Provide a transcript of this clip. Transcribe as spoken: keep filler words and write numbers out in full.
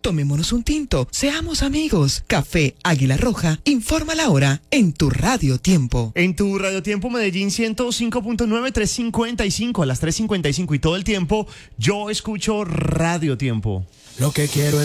Tomémonos un tinto, seamos amigos. Café Águila Roja, informa la hora en tu Radio Tiempo. En tu Radio Tiempo Medellín ciento cinco punto nueve, tres cincuenta y cinco, a las tres cincuenta y cinco y todo el tiempo, yo escucho Radio Tiempo. Lo que quiero es